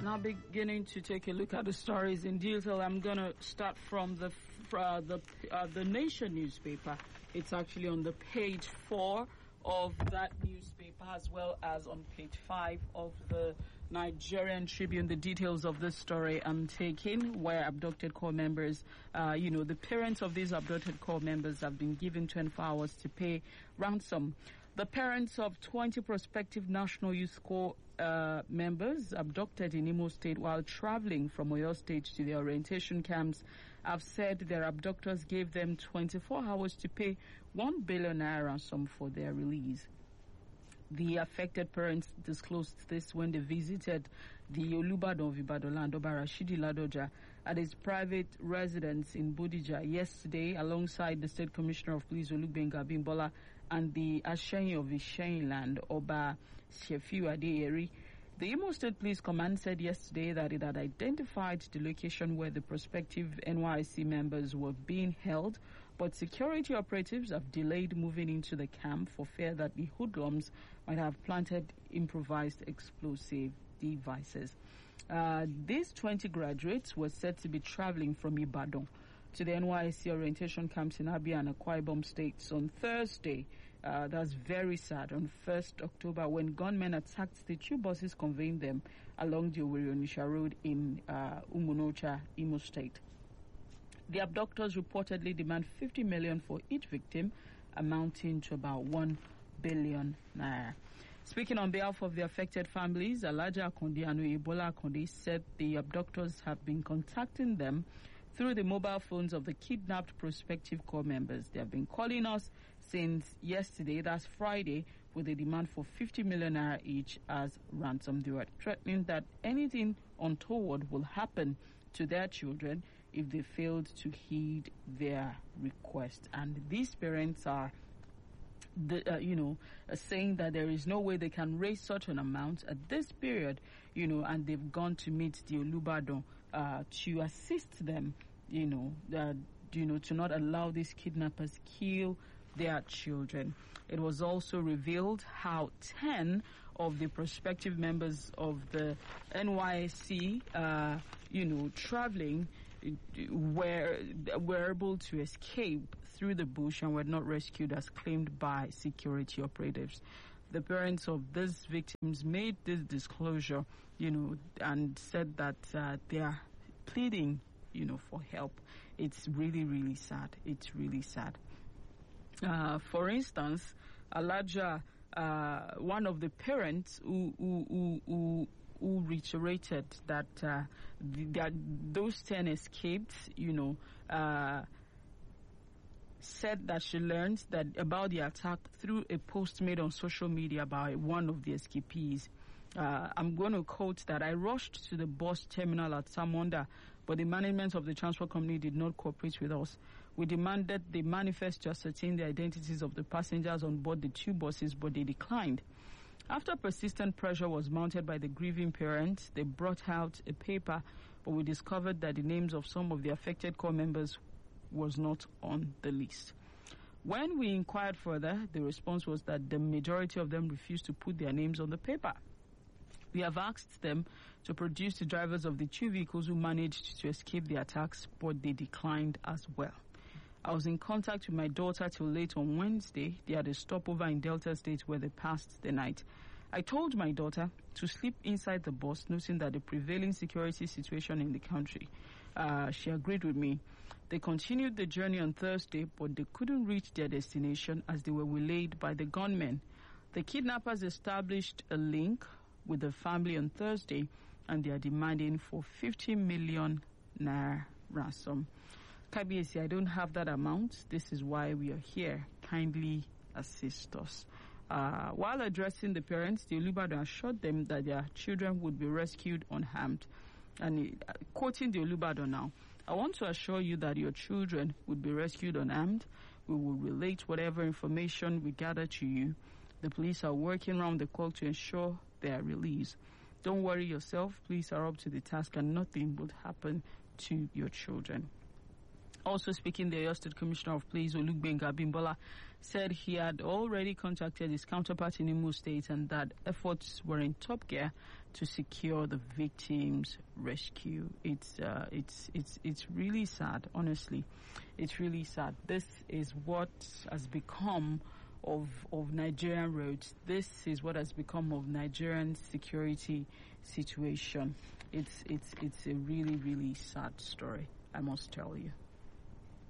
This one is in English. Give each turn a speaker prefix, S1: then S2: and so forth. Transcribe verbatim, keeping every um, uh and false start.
S1: Now beginning to take a look at the stories in detail. I'm going to start from the uh, the uh, the Nation newspaper. It's actually on the page four of that newspaper, as well as on page five of the Nigerian Tribune. The details of this story I'm taking, where abducted corps members, uh, you know, the parents of these abducted corps members have been given twenty-four hours to pay ransom. The parents of twenty prospective National Youth Corps uh, members abducted in Imo State while traveling from Oyo State to their orientation camps have said their abductors gave them twenty-four hours to pay one billion naira ransom for their release. The affected parents disclosed this when they visited the Olubadan of Ibadan land, Oba Rashidi Ladoja, at his private residence in Bodija yesterday, alongside the State Commissioner of Police Olugbenga Bimbola and the Ashenyi of Ishenyi land, Oba Shefiu Adeyeri. The Imo State Police Command said yesterday that it had identified the location where the prospective N Y C members were being held, but security operatives have delayed moving into the camp for fear that the hoodlums might have planted improvised explosive devices. Uh, these twenty graduates were said to be traveling from Ibadan to the N Y C orientation camps in Abia and Akwa Ibom states on Thursday. Uh, that's very sad. On first October, when gunmen attacked the two buses conveying them along the Owerri-Onitsha Road in uh, Umunocha, Imo State. The abductors reportedly demand fifty million for each victim, amounting to about one billion naira. Speaking on behalf of the affected families, Alaja Akonde and Ebola Akonde said the abductors have been contacting them through the mobile phones of the kidnapped prospective corps members. They have been calling us since yesterday, that's Friday, with a demand for fifty million naira each as ransom. They were threatening that anything untoward will happen to their children if they failed to heed their request. And these parents are, the, uh, you know, uh, saying that there is no way they can raise such an amount at this period, you know, and they've gone to meet the Olubadan uh, to assist them, you know, uh, you know, to not allow these kidnappers kill their children. It was also revealed how ten of the prospective members of the N Y C, uh, you know, traveling, were were able to escape through the bush and were not rescued as claimed by security operatives. The parents of these victims made this disclosure, you know, and said that uh, they are pleading, you know, for help. It's really, really sad. It's really sad. Uh, for instance, Alaja, uh, one of the parents who who who, who who reiterated that, uh, the, that those ten escaped, you know, uh, said that she learned that about the attack through a post made on social media by one of the escapees. Uh, I'm going to quote that: I rushed to the bus terminal at Samonda, but the management of the transport company did not cooperate with us. We demanded they manifest to ascertain the identities of the passengers on board the two buses, but they declined. After persistent pressure was mounted by the grieving parents, they brought out a paper, but we discovered that the names of some of the affected corps members was not on the list. When we inquired further, the response was that the majority of them refused to put their names on the paper. We have asked them to produce the drivers of the two vehicles who managed to escape the attacks, but they declined as well. I was in contact with my daughter till late on Wednesday. They had a stopover in Delta State where they passed the night. I told my daughter to sleep inside the bus, noting that the prevailing security situation in the country. Uh, she agreed with me. They continued the journey on Thursday, but they couldn't reach their destination as they were waylaid by the gunmen. The kidnappers established a link with the family on Thursday, and they are demanding for fifty million naira ransom. K B S, I don't have that amount. This is why we are here. Kindly assist us. Uh, while addressing the parents, the Olubadan assured them that their children would be rescued unharmed. And uh, quoting the Olubadan now, I want to assure you that your children would be rescued unarmed. We will relate whatever information we gather to you. The police are working round the clock to ensure their release. Don't worry yourself. Police are up to the task and nothing would happen to your children. Also speaking, the Oyo State Commissioner of Police, Olugbenga Bimbola, said he had already contacted his counterpart in Imo State and that efforts were in top gear to secure the victims' rescue. It's uh, it's it's it's really sad, honestly. It's really sad. This is what has become of of Nigerian roads. This is what has become of Nigerian security situation. It's it's it's a really really sad story, I must tell you.